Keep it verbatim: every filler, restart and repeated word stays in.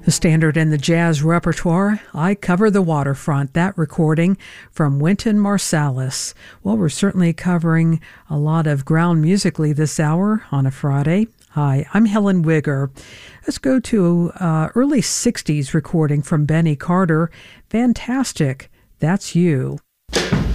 The standard in the jazz repertoire, I Cover the Waterfront, that recording from Wynton Marsalis. Well, we're certainly covering a lot of ground musically this hour on a Friday. Hi, I'm Helen Wigger. Let's go to uh, early sixties recording from Benny Carter. Fantastic, That's You.